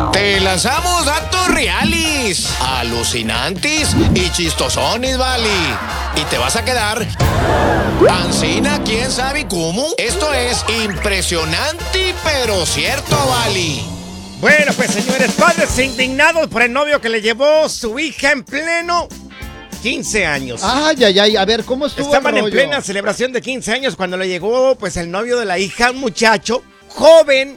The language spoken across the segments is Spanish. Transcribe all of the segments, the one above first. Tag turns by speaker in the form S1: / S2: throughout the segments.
S1: Te lanzamos datos reales, alucinantes y chistosones, vale. Y te vas a quedar ancina, quién sabe cómo. Esto es impresionante, pero cierto, vale.
S2: Bueno, pues señores, padres indignados por el novio que le llevó su hija en pleno 15 años.
S3: Ay, ay, ay, a ver, ¿cómo estuvo
S2: Estaban
S3: el
S2: en
S3: rollo?
S2: plena celebración de 15 años cuando le llegó pues el novio de la hija, un muchacho joven,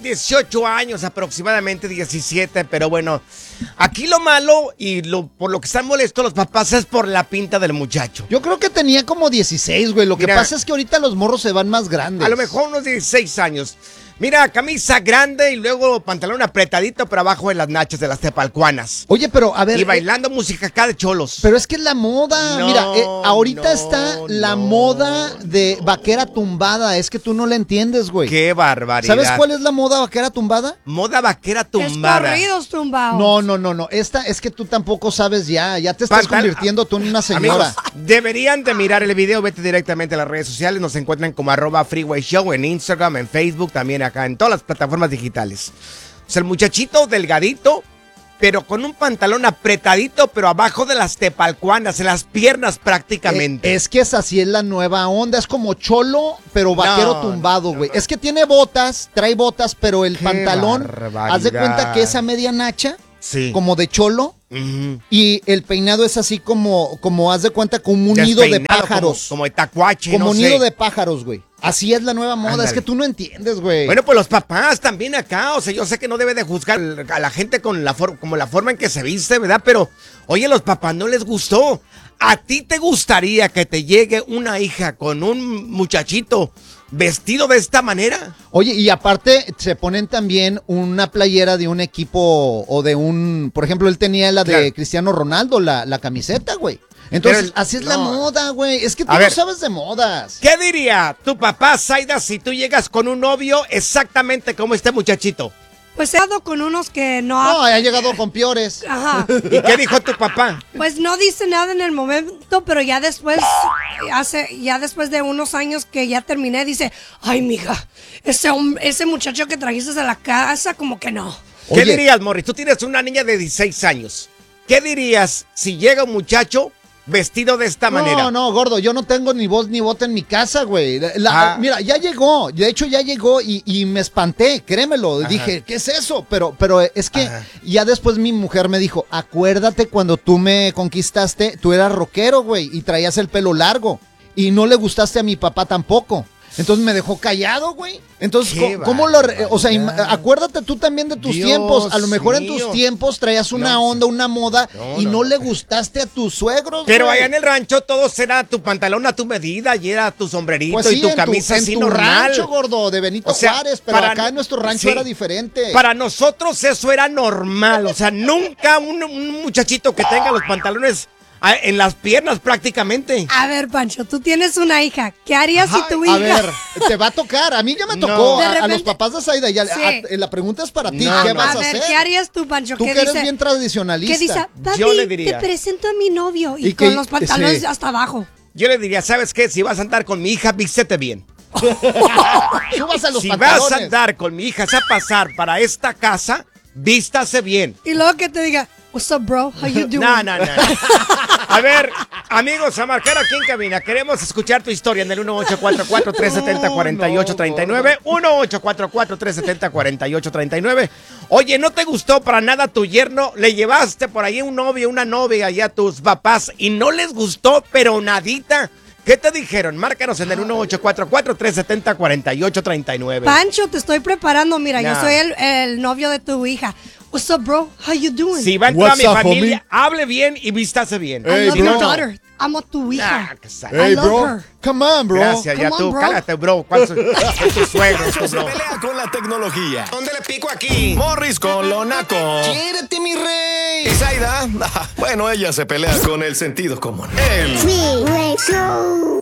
S2: 18 años aproximadamente, 17, pero bueno, aquí lo malo y por lo que están molestos los papás es por la pinta del muchacho.
S3: Yo creo que tenía como 16, güey. Lo que
S2: Mira,
S3: pasa es que ahorita los morros se van más grandes.
S2: A lo mejor unos 16 años. Mira, camisa grande y luego pantalón apretadito, pero abajo de las nachas de las tepalcuanas.
S3: Oye, pero a ver.
S2: Y bailando música acá de cholos.
S3: Pero es que es la moda.
S2: No,
S3: Mira, ahorita
S2: no,
S3: está la
S2: no.
S3: moda de vaquera tumbada. Es que tú no la entiendes, güey.
S2: ¡Qué barbaridad!
S3: ¿Sabes cuál es la moda vaquera tumbada?
S2: Moda vaquera
S4: Es
S2: tumbada.
S4: corridos tumbados.
S3: No. Esta es que tú tampoco sabes ya. Ya te estás convirtiendo tú en una señora.
S2: Amigos, deberían de mirar el video. Vete directamente a las redes sociales. Nos encuentran como @freewayshow en Instagram, en Facebook, también acá en todas las plataformas digitales. O sea, el muchachito delgadito, pero con un pantalón apretadito, pero abajo de las tepalcuanas, en las piernas prácticamente.
S3: Es que así es la nueva onda. Es como cholo, pero vaquero tumbado, güey. Es que tiene botas, trae botas, pero el
S2: Qué
S3: pantalón,
S2: barbaridad.
S3: haz de cuenta que es a media nacha,
S2: Sí.
S3: como de cholo.
S2: Ujú.
S3: Y el peinado es así como haz de cuenta, como un nido de
S2: Despeinado,
S3: pájaros.
S2: Como de tacuache,
S3: Como
S2: no
S3: nido
S2: sé.
S3: de pájaros, güey. Así es la nueva moda.
S2: Ándale.
S3: Es que tú no entiendes, güey.
S2: Bueno, pues los papás también acá, o sea, yo sé que no debe de juzgar a la gente con como la forma en que se viste, ¿verdad? Pero, oye, los papás no les gustó. ¿A ti te gustaría que te llegue una hija con un muchachito vestido de esta manera?
S3: Oye, y aparte se ponen también una playera de un equipo o de un... Por ejemplo, él tenía la de
S2: Claro.
S3: Cristiano Ronaldo, la camiseta, güey. Entonces,
S2: Pero
S3: así es la
S2: no.
S3: moda, güey. Es que tú
S2: A
S3: no
S2: ver.
S3: sabes de modas.
S2: ¿Qué diría tu papá, Zaida, si tú llegas con un novio exactamente como este muchachito?
S4: Pues he dado con unos que no...
S3: No, ha llegado con piores.
S4: Ajá.
S2: ¿Y qué dijo tu papá?
S4: Pues no dice nada en el momento, pero ya después de unos años que ya terminé, dice, ay, mija, ese muchacho que trajiste a la casa, como que no.
S2: ¿Qué
S3: Oye.
S2: dirías, Morris? Tú tienes una niña de 16 años. ¿Qué dirías si llega un muchacho vestido de esta manera?
S3: No, gordo, yo no tengo ni voz ni voto en mi casa, güey. Mira, ya llegó, de hecho ya llegó y me espanté, créemelo.
S2: Ajá.
S3: Dije, ¿qué es eso? Pero es que
S2: Ajá.
S3: ya después mi mujer me dijo, acuérdate cuando tú me conquistaste, tú eras rockero, güey, y traías el pelo largo. Y no le gustaste a mi papá tampoco. Entonces me dejó callado, güey. Entonces,
S2: Qué
S3: ¿cómo o sea, acuérdate tú también de tus
S2: Dios
S3: tiempos. A lo mejor en
S2: mío.
S3: tus tiempos traías una
S2: No,
S3: onda, una moda, y no
S2: no.
S3: le gustaste a tus suegros,
S2: Pero
S3: güey.
S2: allá en el rancho todo será tu pantalón a tu medida y era tu sombrerito
S3: Pues sí,
S2: y tu
S3: en
S2: camisa
S3: en
S2: así
S3: tu
S2: normal.
S3: rancho, gordo, de Benito
S2: O sea,
S3: Juárez, pero
S2: para-
S3: acá en nuestro rancho
S2: sí.
S3: era diferente.
S2: Para nosotros eso era normal, o sea, nunca un muchachito que tenga los pantalones en las piernas prácticamente.
S4: A ver, Pancho, tú tienes una hija. ¿Qué harías si tu hija...
S3: A ver, te va a tocar. A mí ya me
S2: No.
S3: tocó.
S4: De
S3: A los
S4: repente-
S3: papás de Zaida.
S4: Sí.
S3: La pregunta es para ti.
S2: No,
S3: ¿Qué
S2: no.
S3: vas a
S4: A ver,
S3: hacer?
S4: ¿qué harías tú, Pancho?
S3: Tú
S4: ¿Qué
S3: que eres
S4: dice?
S3: bien tradicionalista.
S4: ¿Qué dice?
S2: Yo
S4: Papi,
S2: le diría.
S4: te presento a mi novio. Y
S3: Y
S4: con
S3: que-
S4: los pantalones
S3: sí.
S4: hasta abajo.
S2: Yo le diría, ¿sabes qué? Si vas a andar con mi hija, vístete bien.
S3: Subas a los
S2: Si
S3: pantalones.
S2: vas a andar con mi hija a pasar para esta casa, vístase bien.
S4: Y luego que te diga, what's up, bro? How you doing?
S2: No. A ver, amigos, a marcar aquí en cabina. Queremos escuchar tu historia en el 1844-370-4839. 1844-370-4839. Oye, ¿no te gustó para nada tu yerno? Le llevaste por ahí un novio, una novia allá a tus papás y no les gustó, pero nadita. ¿Qué te dijeron? Márcanos en el 1844-370-4839.
S4: Pancho, te estoy preparando. Mira, yo
S2: No.
S4: soy el novio de tu hija. What's up, bro? How you doing?
S2: Si va a entrar
S3: What's
S2: mi
S3: up,
S2: familia, hable bien y vístase bien.
S4: I love
S3: bro.
S4: your daughter. Amo tu hija.
S2: Ah, que sa-
S4: I love her.
S3: Come on, bro.
S2: Gracias, ya
S4: Come
S2: tú,
S4: on, bro.
S2: cállate, bro. ¿Cuál es tu suegro, tu
S1: Se
S2: bro?
S1: pelea con la tecnología. ¿Dónde le pico aquí? Morris con lo naco. Quiérete, mi rey. Y Zaida, bueno, ella se pelea con el sentido común. El
S5: Freeway Show.